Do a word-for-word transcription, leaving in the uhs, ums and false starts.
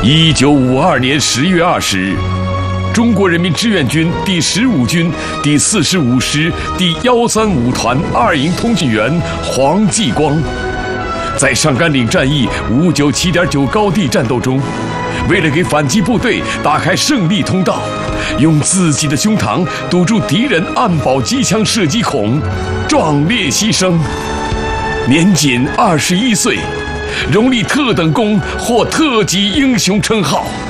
一九五二年十月二十日，中国人民志愿军第十五军第四十五师第一三五团二营通讯员黄继光，在上甘岭战役五九七点九高地战斗中，为了给反击部队打开胜利通道，用自己的胸膛堵住敌人暗堡机枪射击孔，壮烈牺牲。年仅二十一岁，荣立特等功，获特级英雄称号。